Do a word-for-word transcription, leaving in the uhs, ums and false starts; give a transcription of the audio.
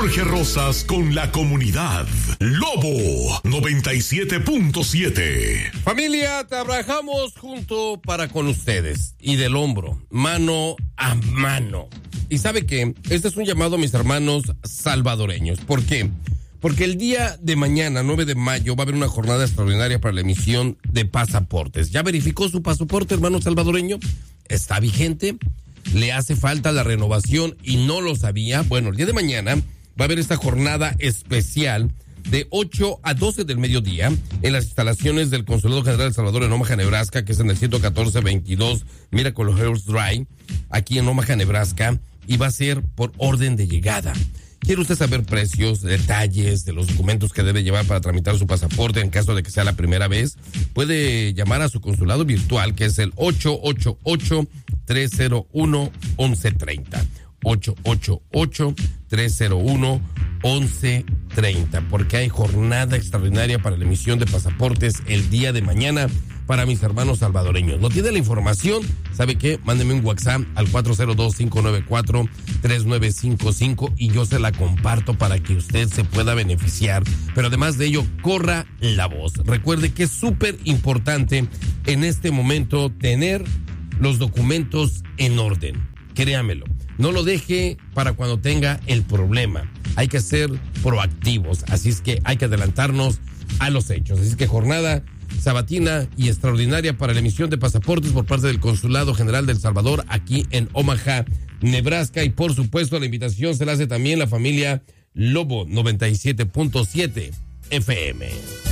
Jorge Rosas con la comunidad. Lobo noventa y siete punto siete. Familia, trabajamos junto para con ustedes y del hombro, mano a mano. Y sabe que este es un llamado a mis hermanos salvadoreños. ¿Por qué? Porque el día de mañana, nueve de mayo, va a haber una jornada extraordinaria para la emisión de pasaportes. ¿Ya verificó su pasaporte, hermano salvadoreño? ¿Está vigente? ¿Le hace falta la renovación y no lo sabía? Bueno, el día de mañana va a haber esta jornada especial de ocho a doce del mediodía en las instalaciones del Consulado General de El Salvador en Omaha, Nebraska, que es en el ciento catorce veintidós Miracle Hills Drive, aquí en Omaha, Nebraska, y va a ser por orden de llegada. ¿Quiere usted saber precios, detalles de los documentos que debe llevar para tramitar su pasaporte en caso de que sea la primera vez? Puede llamar a su consulado virtual, que es el ocho ocho ocho, tres cero uno, once treinta. ocho ocho ocho, tres cero uno, once treinta, porque hay jornada extraordinaria para la emisión de pasaportes el día de mañana para mis hermanos salvadoreños. ¿No tiene la información? ¿Sabe qué? Mándeme un WhatsApp al cuatro cero dos, cinco nueve cuatro, tres nueve cinco cinco y yo se la comparto para que usted se pueda beneficiar. Pero además de ello, corra la voz. Recuerde que es súper importante en este momento tener los documentos en orden. Créamelo. No lo deje para cuando tenga el problema. Hay que ser proactivos. Así es que hay que adelantarnos a los hechos. Así es que jornada sabatina y extraordinaria para la emisión de pasaportes por parte del Consulado General de El Salvador aquí en Omaha, Nebraska. Y por supuesto la invitación se la hace también la familia Lobo noventa y siete punto siete F M.